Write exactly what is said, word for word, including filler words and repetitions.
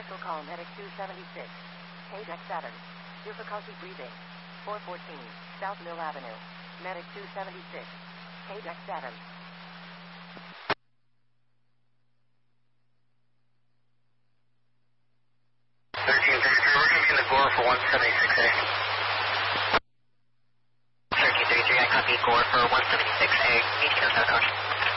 Critical call, medic two seventy-six. Page X seven. Difficulty breathing. four fourteen, South Mill Avenue. Medic two seventy-six. Page X seven. thirteen thirty-three, we're going to be in the Gore for one seventy-six A. thirteen thirty-three, I copy Gore for one seventy-six A, eighteen oh seven.